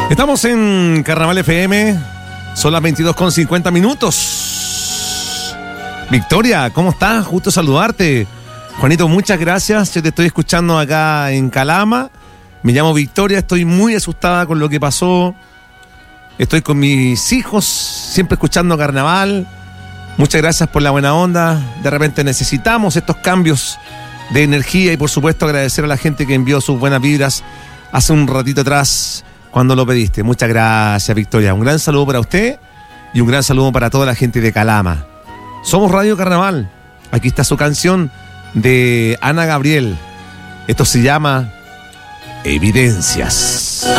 Estamos en Carnaval FM, son las 22:50. Victoria, ¿cómo estás? Justo saludarte. Juanito, muchas gracias. Yo te estoy escuchando acá en Calama. Me llamo Victoria, estoy muy asustada con lo que pasó. Estoy con mis hijos, siempre escuchando Carnaval. Muchas gracias por la buena onda. De repente necesitamos estos cambios de energía y por supuesto agradecer a la gente que envió sus buenas vibras hace un ratito atrás cuando lo pediste. Muchas gracias, Victoria. Un gran saludo para usted y un gran saludo para toda la gente de Calama. Somos Radio Carnaval. Aquí está su canción de Ana Gabriel. Esto se llama Evidencias.